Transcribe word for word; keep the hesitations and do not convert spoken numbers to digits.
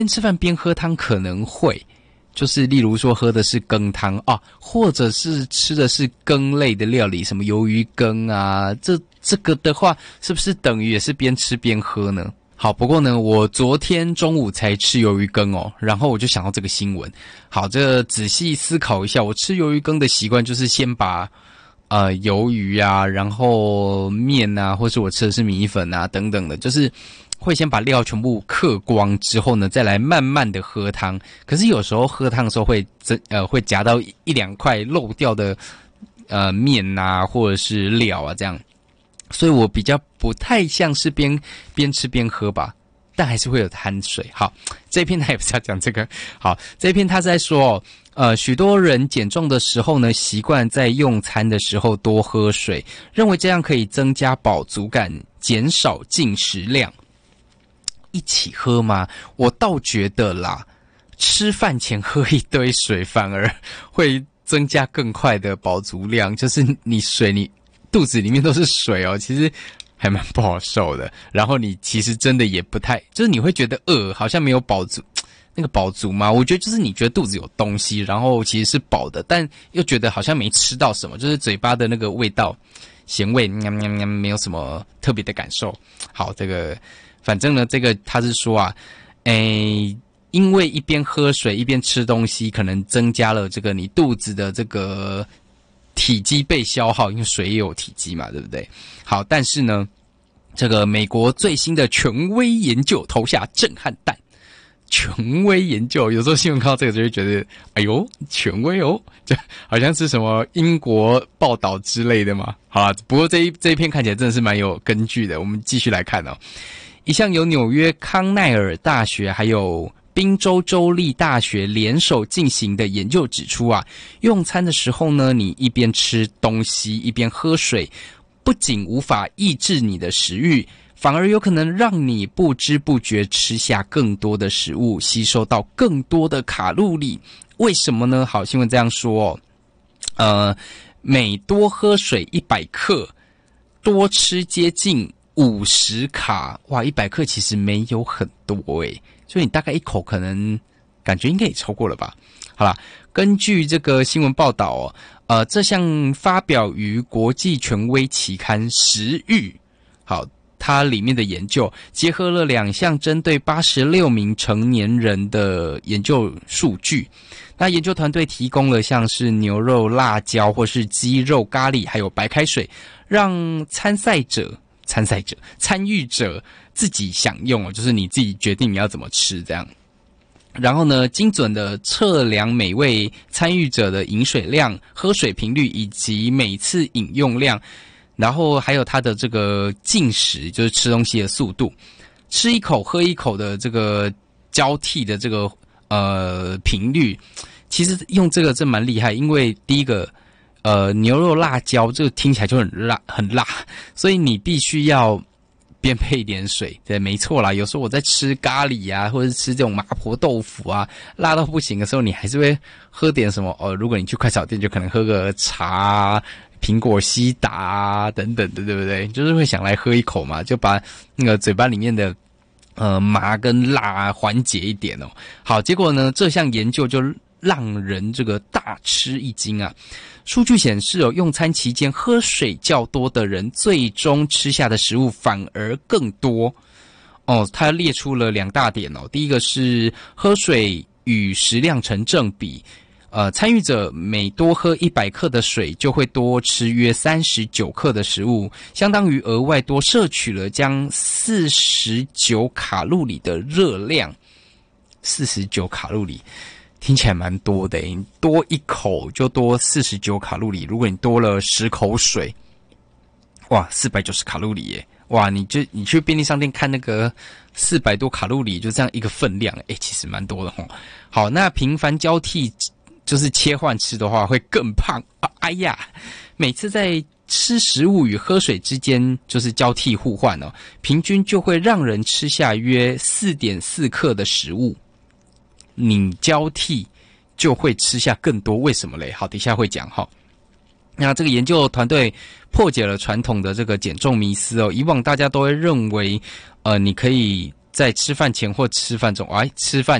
边吃饭边喝汤可能会，就是例如说喝的是羹汤啊，或者是吃的是羹类的料理，什么鱿鱼羹啊，这这个的话，是不是等于也是边吃边喝呢？好，不过呢，我昨天中午才吃鱿鱼羹哦，然后我就想到这个新闻。好，这仔细思考一下，我吃鱿鱼羹的习惯就是先把呃鱿鱼啊，然后面啊，或是我吃的是米粉啊等等的，就是会先把料全部嗑光之后呢，再来慢慢的喝汤。可是有时候喝汤的时候会呃会夹到一两块漏掉的呃面啊，或者是料啊这样。所以我比较不太像是边边吃边喝吧，但还是会有碳水。好，这一篇他也不是要讲这个。好，这一篇他是在说，呃，许多人减重的时候呢，习惯在用餐的时候多喝水，认为这样可以增加饱足感，减少进食量。一起喝吗？我倒觉得啦，吃饭前喝一堆水，反而会增加更快的饱足量。就是你水你。肚子里面都是水哦，其实还蛮不好受的。然后你其实真的也不太，就是你会觉得饿，好像没有饱足，那个饱足吗？我觉得就是你觉得肚子有东西，然后其实是饱的，但又觉得好像没吃到什么，就是嘴巴的那个味道，咸味，喵喵喵，没有什么特别的感受。好，这个反正呢，这个他是说啊，诶。因为一边喝水一边吃东西，可能增加了这个你肚子的这个体积被消耗，因为水也有体积嘛，对不对？好，但是呢，这个美国最新的权威研究投下震撼弹。权威研究，有时候新闻看到这个就会觉得，哎呦，权威哦，就好像是什么英国报道之类的嘛。好啦，不过这一这一篇看起来真的是蛮有根据的。我们继续来看哦，一项由纽约康奈尔大学还有宾州州立大学联手进行的研究指出啊，用餐的时候呢，你一边吃东西一边喝水，不仅无法抑制你的食欲，反而有可能让你不知不觉吃下更多的食物，吸收到更多的卡路里。为什么呢？好，新闻这样说哦，呃，每多喝水一百克，多吃接近五十卡。哇，一百克其实没有很多诶。所以你大概一口可能感觉应该也超过了吧。好啦，根据这个新闻报道哦，呃，这项发表于国际权威期刊《食欲》，好，它里面的研究结合了两项针对八十六名成年人的研究数据。那研究团队提供了像是牛肉、辣椒或是鸡肉、咖喱，还有白开水，让参赛者。参赛者、参与者自己享用哦，就是你自己决定你要怎么吃这样。然后呢，精准的测量每位参与者的饮水量、喝水频率以及每次饮用量，然后还有他的这个进食，就是吃东西的速度，吃一口喝一口的这个交替的这个呃频率，其实用这个真蛮厉害，因为第一个。呃，牛肉辣椒这个听起来就很辣，很辣，所以你必须要边配一点水。对，没错啦。有时候我在吃咖喱啊，或者是吃这种麻婆豆腐啊，辣到不行的时候，你还是会喝点什么。哦，如果你去快炒店，就可能喝个茶、苹果西打啊等等的，对不对？就是会想来喝一口嘛，就把那个嘴巴里面的呃麻跟辣缓解一点哦。好，结果呢，这项研究就让人这个大吃一惊啊！数据显示哦，用餐期间喝水较多的人，最终吃下的食物反而更多。哦，他列出了两大点哦，第一个是喝水与食量成正比，呃，参与者每多喝一百克的水，就会多吃约三十九克的食物，相当于额外多摄取了将四十九卡路里的热量。四十九卡路里。听起来蛮多的诶，你多一口就多四十九卡路里。如果你多了十口水，哇，四百九十卡路里耶！哇，你就你去便利商店看那个四百多卡路里，就这样一个分量，诶，其实蛮多的齁。好，那频繁交替就是切换吃的话，会更胖啊！哎呀，每次在吃食物与喝水之间就是交替互换哦，平均就会让人吃下约 四点四克的食物。你交替就会吃下更多，为什么嘞？好，等一下会讲哈。那这个研究团队破解了传统的这个减重迷思哦。以往大家都会认为，呃，你可以在吃饭前或吃饭中，哎，吃饭